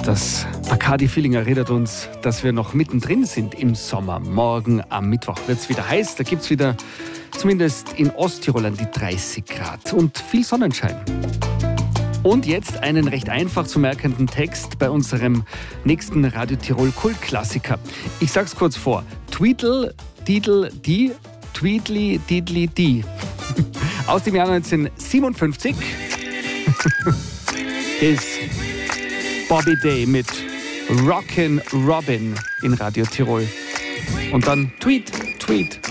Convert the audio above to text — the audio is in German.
Das Bacardi-Feeling erinnert uns, dass wir noch mittendrin sind im Sommer. Morgen am Mittwoch wird es wieder heiß. Da gibt es wieder, zumindest in Osttirol, an die 30 Grad und viel Sonnenschein. Und jetzt einen recht einfach zu merkenden Text bei unserem nächsten Radio Tirol Kultklassiker. Ich sag's kurz vor. Tweedle, Diddle, Die, Tweedly, Diddly, Die. Aus dem Jahr 1957 ist Bobby Day mit Rockin' Robin in Radio Tirol. Und dann Tweet, Tweet.